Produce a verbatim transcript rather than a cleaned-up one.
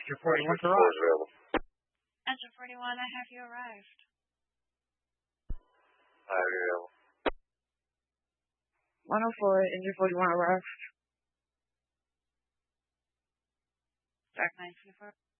Engine forty-one to four rock. is available. Engine forty-one, I have you arrived. I have you available. one oh four, Engine forty-one arrived. Dark nine two four.